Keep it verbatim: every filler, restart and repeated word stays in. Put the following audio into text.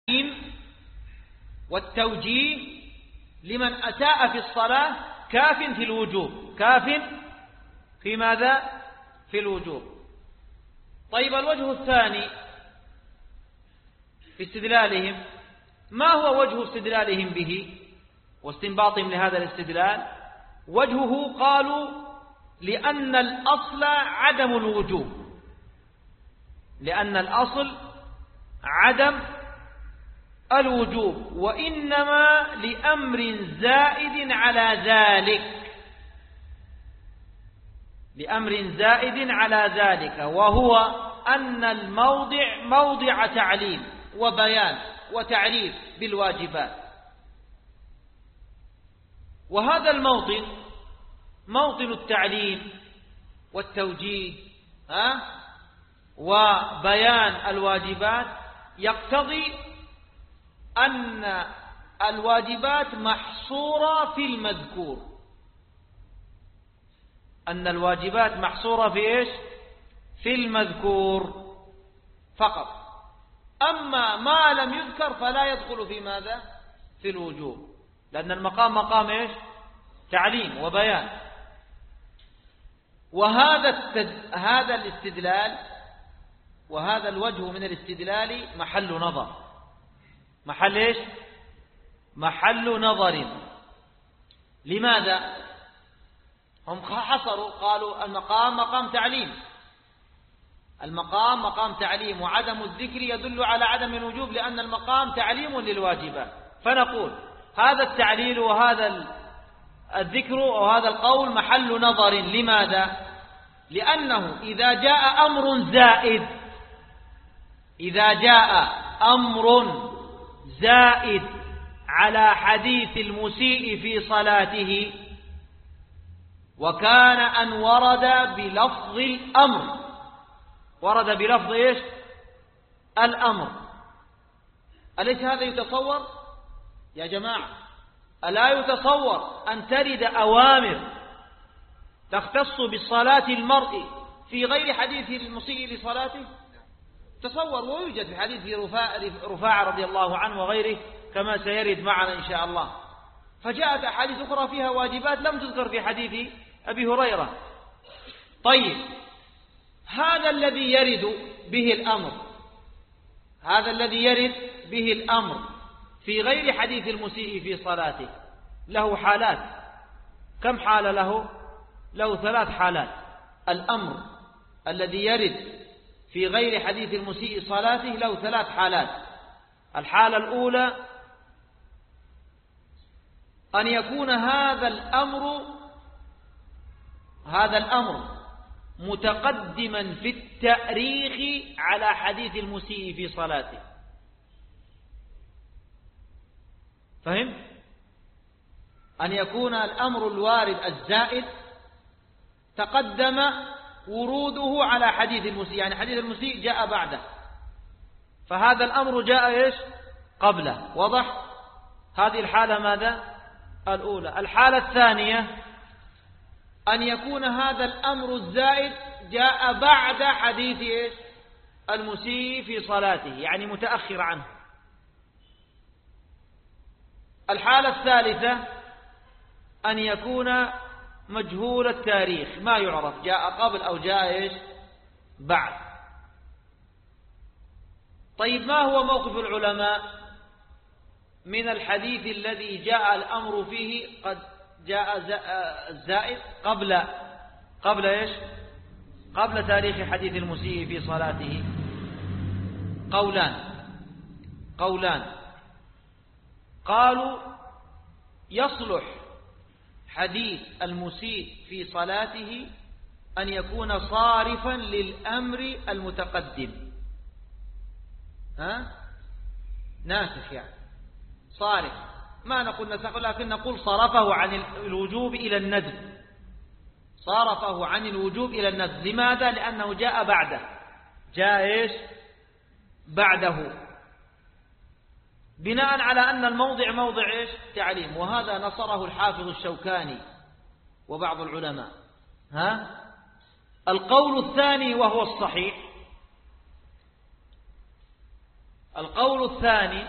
والتوجيه لمن أساء في الصلاة كاف في الوجوب، كاف في ماذا؟ في الوجوب. طيب الوجه الثاني في استدلالهم، ما هو وجه استدلالهم به واستنباطهم لهذا الاستدلال؟ وجهه قالوا لأن الأصل عدم الوجوب، لأن الأصل عدم الوجوب، وإنما لأمر زائد على ذلك، لأمر زائد على ذلك، وهو أن الموضع موضع تعليم وبيان وتعريف بالواجبات، وهذا الموطن موطن التعليم والتوجيه ها وبيان الواجبات، يقتضي أن الواجبات محصورة في المذكور، أن الواجبات محصورة في إيش؟ في المذكور فقط، أما ما لم يذكر فلا يدخل في ماذا؟ في الوجوب، لأن المقام مقام إيش؟ تعليم وبيان. وهذا التد... هذا الاستدلال وهذا الوجه من الاستدلال محل نظر، محل إيش؟ محل نظر. لماذا؟ هم حصروا قالوا المقام مقام تعليم، المقام مقام تعليم، وعدم الذكر يدل على عدم الوجوب لأن المقام تعليم للواجبات. فنقول هذا التعليل وهذا الذكر وهذا القول محل نظر. لماذا؟ لأنه إذا جاء أمر زائد، إذا جاء أمر زائد على حديث المسيء في صلاته وكان أن ورد بلفظ الأمر، ورد بلفظ إيش؟ الأمر، أليس هذا يتصور يا جماعة؟ ألا يتصور أن ترد أوامر تختص بالصلاة المرء في غير حديث المسيء لصلاته؟ تصور، ويوجد في حديث رفاعة رضي الله عنه وغيره كما سيرد معنا إن شاء الله. فجاءت أحاديث أخرى فيها واجبات لم تذكر في حديث أبي هريرة. طيب هذا الذي يرد به الأمر، هذا الذي يرد به الأمر في غير حديث المسيء في صلاته له حالات. كم حالة له؟ له ثلاث حالات. الأمر الذي يرد في غير حديث المسيء صلاته له ثلاث حالات. الحالة الأولى أن يكون هذا الأمر هذا الأمر متقدما في التأريخ على حديث المسيء في صلاته. فهم؟ أن يكون الأمر الوارد الزائد تقدم وروده على حديث المسيء، يعني حديث المسيء جاء بعده، فهذا الأمر جاء إيش؟ قبله. واضح؟ هذه الحالة ماذا؟ الأولى. الحالة الثانية أن يكون هذا الأمر الزائد جاء بعد حديث إيش؟ المسيء في صلاته، يعني متأخر عنه. الحالة الثالثة أن يكون مجهول التاريخ، ما يعرف جاء قبل أو جاء إيش؟ بعد. طيب ما هو موقف العلماء من الحديث الذي جاء الأمر فيه قد جاء الزائد قبل قبل إيش؟ قبل تاريخ حديث المسيء في صلاته؟ قولان قولان قالوا يصلح حديث المسيء في صلاته أن يكون صارفا للأمر المتقدم، ها؟ ناسخ يعني صارف، ما نقول نسخ لكن نقول صرفه عن الوجوب إلى الندب، صرفه عن الوجوب إلى الندب. لماذا؟ لأنه جاء بعده، جاء إيش؟ بعده، بناء على أن الموضع موضع إيش؟ تعليم. وهذا نصره الحافظ الشوكاني وبعض العلماء. ها؟ القول الثاني وهو الصحيح، القول الثاني